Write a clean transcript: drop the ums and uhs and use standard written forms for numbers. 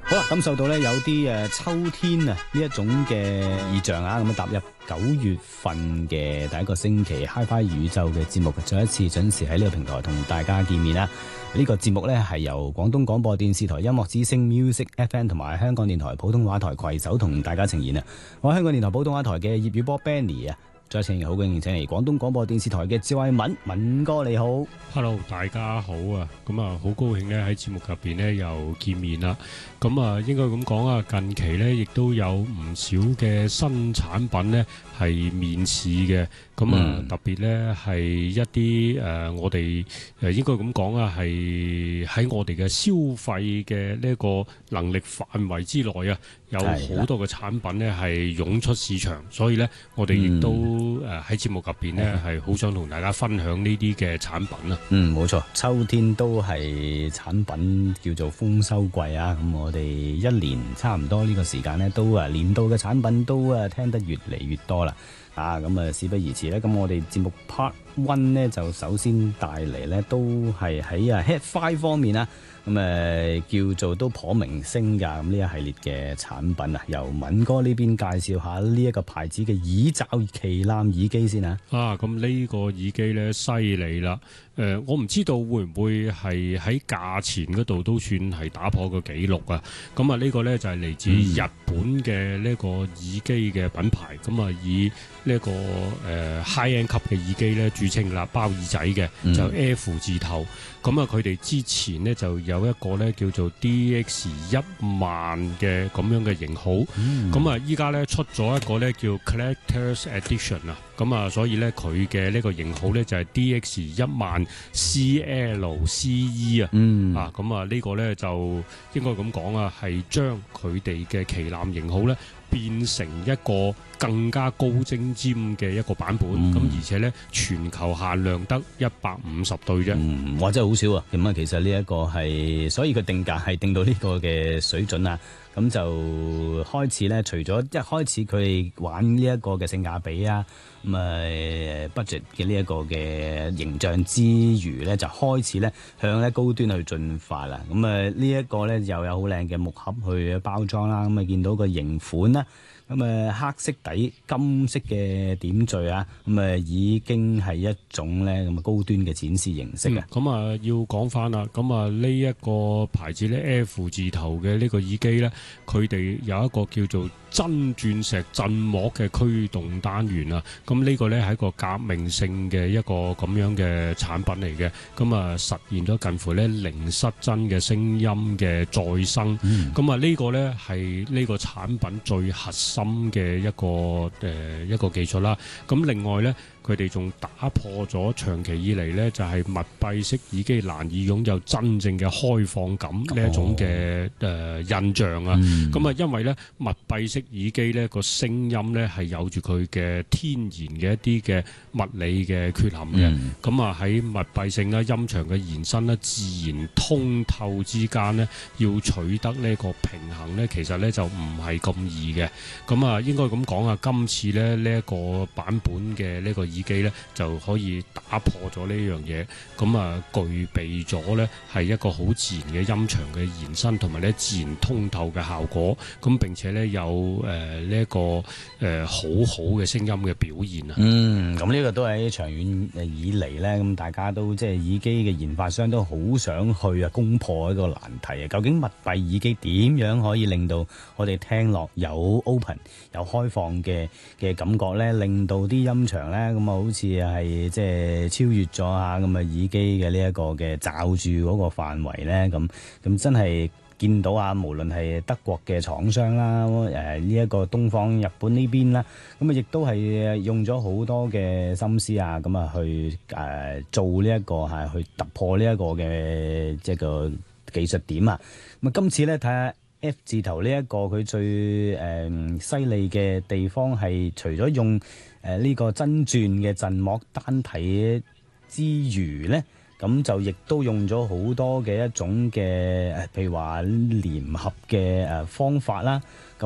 好啦，感受到咧有啲秋天啊呢一種嘅異象啊，咁踏入9月份嘅第一個星期 Hi-Fi 宇宙嘅節目，再一次準時喺呢個平台同大家見面啦。呢個節目咧係由廣東廣播電視台音樂之聲 Music FM 同埋香港電台普通話台攜手同大家呈現啊。我係香港電台普通話台嘅業餘波 Benny 啊。再請好歡迎請嚟廣東廣播電視台嘅趙慧敏，敏哥你好。 Hello， 大家好啊！咁啊，好高興咧喺節目入邊咧又見面啦。咁啊，應該咁講啊，近期咧亦都有唔少嘅新產品咧係面市嘅。咁啊，特別咧係一啲我哋應該咁講啊，係喺我哋嘅消費嘅呢個能力範圍之內啊，有好多嘅產品咧係湧出市場，所以咧我哋亦都喺節目入邊咧係好想同大家分享呢啲嘅產品啊。 冇錯，秋天都係產品叫做豐收季啊。咁我哋一年差唔多呢個時間咧，都年度嘅產品都聽得越嚟越多啦。咁事不宜遲咧，咁我哋節目 Part 1咧就首先帶嚟咧都係喺Hi-Fi 方面啊，咁叫做都頗明星㗎。咁呢一系列嘅產品啊，由敏哥呢邊介紹下呢一個牌子嘅耳罩旗艦耳機先啊。咁呢個耳機咧犀利啦！我唔知道會唔會係喺價錢嗰度都算係打破個紀錄啊！咁啊，呢個咧就係嚟自日本嘅呢個耳機嘅品牌，咁啊以呢個high end 級嘅耳機咧著稱啦，包耳仔嘅就 F 字頭。咁啊，佢哋之前呢就有一個咧叫做 DX1000嘅咁樣嘅型號。咁啊，依家咧出咗一個咧叫 Collector's Edition 啊。咁啊，所以咧佢嘅呢個型號咧就係 DX1000 CLCE 啊。咁啊呢個咧就應該咁講啊，係將佢哋嘅旗艦型號咧變成一個更加高精尖嘅一個版本。咁而且咧全球限量得150對啫。 哇，真係好少啊！咁啊，其實呢一個係，所以佢定價係定到呢個嘅水準啊。咁就開始咧，除咗一開始佢哋玩呢一個嘅性價比啊，budget 嘅呢一個嘅形象之餘咧，就開始咧向咧高端去進化啦。咁呢一個咧又有好靚嘅木盒去包裝啦。咁見到個型款啦，黑色底金色嘅點綴啊，已經係一種咧高端嘅展示形式啊。 要講翻啦，呢一個牌子咧 F 字頭嘅呢個耳機咧，佢哋有一個叫做真鑽石振膜嘅驅動單元啊。咁呢個咧係一個革命性嘅一個咁樣嘅產品嚟嘅。實現咗近乎咧零失真嘅聲音嘅再生。呢個咧係呢個產品最核心嘅一個技術啦。另外咧，佢哋仲打破咗長期以嚟咧就係密閉式耳機難以擁有真正嘅開放感呢一種嘅印象啊。因為咧密閉式耳機咧個聲音咧係有住佢嘅天然嘅一啲嘅物理嘅缺陷嘅。喺密閉性啦、音場嘅延伸啦、自然通透之間咧，要取得呢個平衡咧，其實咧就唔係咁易嘅。應該咁講啊，今次咧呢一個版本嘅呢個耳機咧就可以打破咗呢樣嘢。具備咗咧係一個好自然嘅音場嘅延伸，同埋咧自然通透嘅效果。並且咧有呢一個好好嘅聲音嘅表現啊。 咁呢個都係長遠以嚟咧，咁大家都即係耳機嘅研發商都好想去攻破一個難題啊。究竟密閉耳機點樣可以令到我哋聽落有 open 有開放嘅感覺咧，令到啲音場咧好似係即係超越咗下耳機嘅呢一個嘅罩住嗰個範圍咧。咁真係見到無論係德國嘅廠商啦，呢一個東方日本呢邊啦，亦都係用咗好多嘅心思啊，去做呢一個去突破呢一個嘅即係個技術點啊。今次咧睇下 F 字頭呢一個佢最犀利嘅地方係除咗用呢個真鑽嘅振膜單體之餘咧，咁就亦都用咗好多嘅一種嘅譬如話粘合嘅方法啦。